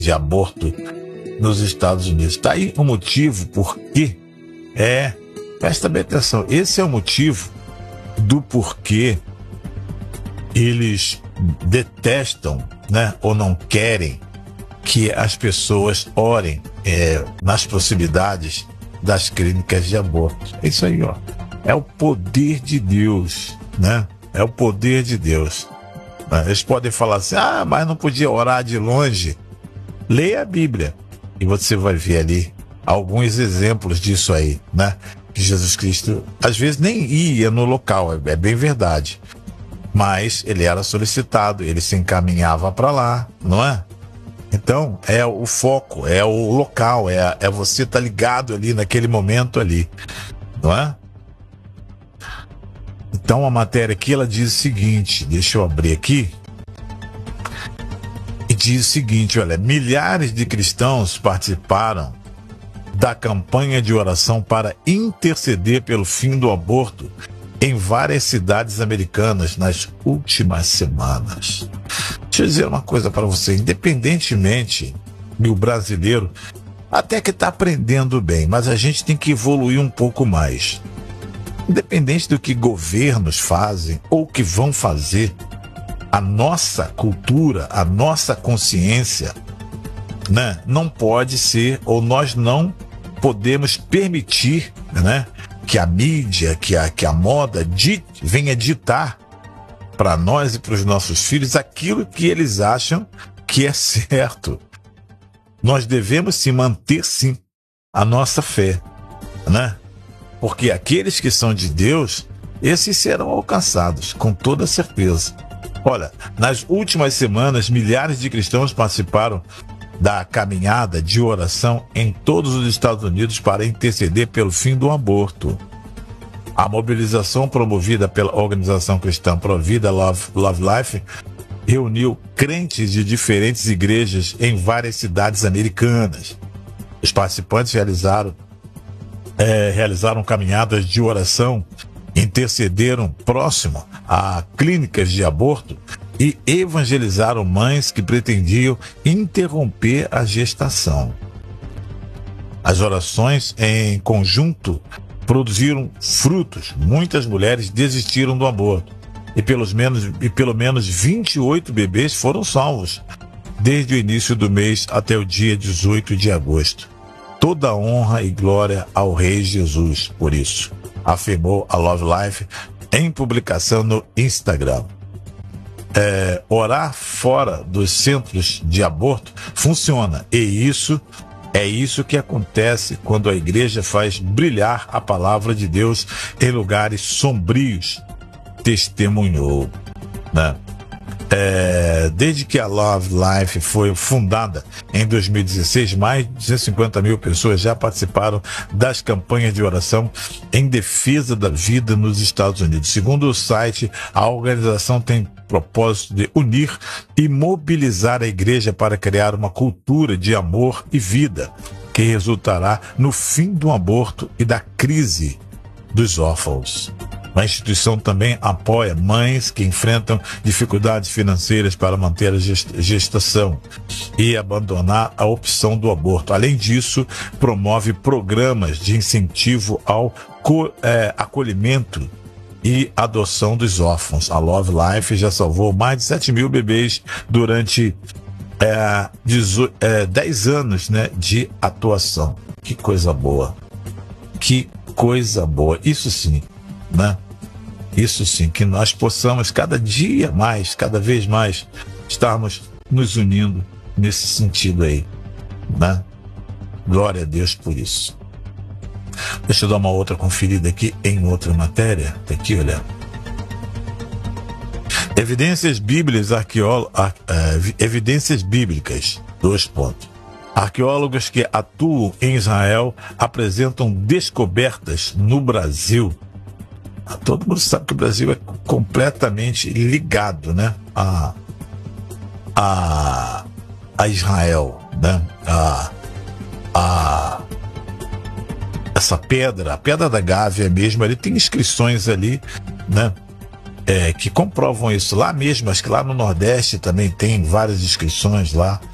de aborto nos Estados Unidos. Está aí o motivo por que presta bem atenção, esse é o motivo do porquê eles detestam, né, ou não querem que as pessoas orem nas proximidades das clínicas de aborto. É isso aí, ó. É o poder de Deus, né? É o poder de Deus. Eles podem falar assim, mas não podia orar de longe. Leia a Bíblia e você vai ver ali alguns exemplos disso aí, né? Que Jesus Cristo, às vezes, nem ia no local, é bem verdade. Mas ele era solicitado, ele se encaminhava para lá, não é? Então, é o foco, é o local, é você estar ligado ali naquele momento ali, não é? Então, a matéria aqui, ela diz o seguinte, deixa eu abrir aqui, e diz o seguinte, olha, milhares de cristãos participaram da campanha de oração para interceder pelo fim do aborto em várias cidades americanas nas últimas semanas. Deixa eu dizer uma coisa para você, independentemente do brasileiro, até que está aprendendo bem, mas a gente tem que evoluir um pouco mais. Independente do que governos fazem ou que vão fazer, a nossa cultura, a nossa consciência, né, não pode ser, ou nós não podemos permitir, né, que a mídia, que a moda venha ditar para nós e para os nossos filhos aquilo que eles acham que é certo. Nós devemos se manter, sim, a nossa fé, né? Porque aqueles que são de Deus, esses serão alcançados, com toda certeza. Olha, nas últimas semanas, milhares de cristãos participaram da caminhada de oração em todos os Estados Unidos para interceder pelo fim do aborto. A mobilização promovida pela organização cristã Provida Love Life reuniu crentes de diferentes igrejas em várias cidades americanas. Os participantes realizaram caminhadas de oração, intercederam próximo a clínicas de aborto e evangelizaram mães que pretendiam interromper a gestação. As orações em conjunto produziram frutos. Muitas mulheres desistiram do aborto e pelo menos 28 bebês foram salvos desde o início do mês até o dia 18 de agosto. Toda honra e glória ao Rei Jesus por isso, afirmou a Love Life em publicação no Instagram. Orar fora dos centros de aborto funciona, e é isso que acontece quando a igreja faz brilhar a palavra de Deus em lugares sombrios, testemunhou, né? Desde que a Love Life foi fundada em 2016, mais de 250 mil pessoas já participaram das campanhas de oração em defesa da vida nos Estados Unidos. Segundo o site, a organização tem propósito de unir e mobilizar a igreja para criar uma cultura de amor e vida, que resultará no fim do aborto e da crise dos órfãos. A instituição também apoia mães que enfrentam dificuldades financeiras para manter a gestação e abandonar a opção do aborto. Além disso, promove programas de incentivo ao acolhimento e adoção dos órfãos. A Love Life já salvou mais de 7 mil bebês durante 10 anos, né, de atuação. Que coisa boa. Que coisa boa. Isso sim, né? Isso sim, que nós possamos cada dia mais, cada vez mais, estarmos nos unindo nesse sentido aí, né? Glória a Deus por isso. Deixa eu dar uma outra conferida aqui em outra matéria. Tá aqui, olha. Evidências bíblicas, 2 pontos. Arqueólogos que atuam em Israel apresentam descobertas no Brasil. Todo mundo sabe que o Brasil é completamente ligado, né, a Israel, né? Essa pedra, a Pedra da Gávea mesmo, ele tem inscrições ali, né, que comprovam isso. Lá mesmo, acho que lá no Nordeste também tem várias inscrições lá,